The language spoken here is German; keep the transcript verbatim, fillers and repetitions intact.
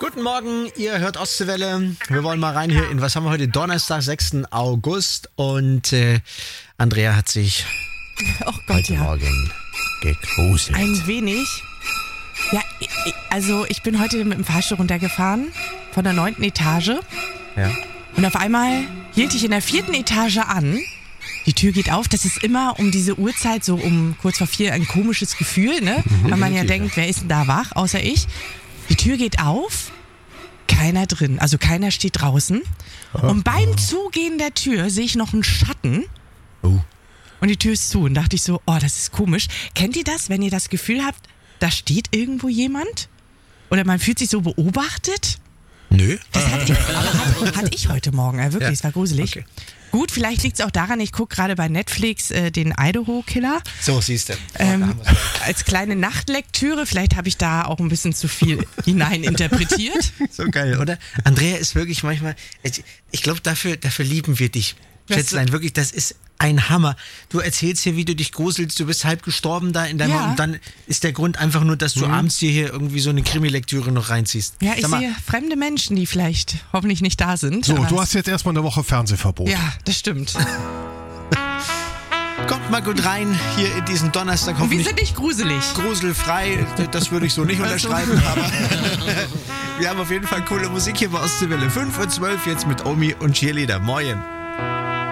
Guten Morgen, ihr hört Ostseewelle. Wir wollen mal rein hier in, was haben wir heute? Donnerstag, sechsten August. Und äh, Andrea hat sich oh Gott, heute ja. Morgen gegruselt. Ein wenig. Ja, i- also ich bin heute mit dem Fahrstuhl runtergefahren von der neunten Etage. Ja. Und auf einmal hielt ich in der vierten Etage an. Die Tür geht auf. Das ist immer um diese Uhrzeit, so um kurz vor vier, ein komisches Gefühl, ne? Mhm, Weil man ja definitiv, denkt, wer ist denn da wach, außer ich. Die Tür geht auf, keiner drin, also keiner steht draußen. Und beim Zugehen der Tür sehe ich noch einen Schatten. Oh. Und die Tür ist zu. Und dachte ich so, oh, das ist komisch. Kennt ihr das, wenn ihr das Gefühl habt, da steht irgendwo jemand? Oder man fühlt sich so beobachtet? Nö. Das hatte ich, aber hatte, hatte ich heute Morgen, äh, wirklich, Ja. es war gruselig. Okay. Gut, vielleicht liegt es auch daran, ich gucke gerade bei Netflix äh, den Idaho-Killer. So, siehst du. Ähm, als kleine Nachtlektüre, vielleicht habe ich da auch ein bisschen zu viel hineininterpretiert. So geil, oder? Andrea ist wirklich manchmal, ich, ich glaube, dafür, dafür lieben wir dich. Das- Schätzlein, wirklich, das ist ein Hammer. Du erzählst hier, wie du dich gruselst, du bist halb gestorben da in deinem Ja. und dann ist der Grund einfach nur, dass du abends dir hier irgendwie so eine Krimi-Lektüre noch reinziehst. Ja, ich Sag mal, sehe fremde Menschen, die vielleicht hoffentlich nicht da sind. So, aber du es- hast jetzt erstmal eine Woche Fernsehverbot. Ja, das stimmt. kommt mal gut rein hier in diesen Donnerstag. Und wir Hoffentlich sind nicht gruselig. gruselfrei, das würde ich so nicht unterschreiben, aber wir haben auf jeden Fall coole Musik hier bei Ostseewelle. fünf Uhr zwölf jetzt mit Omi und Cheerleader. Moin.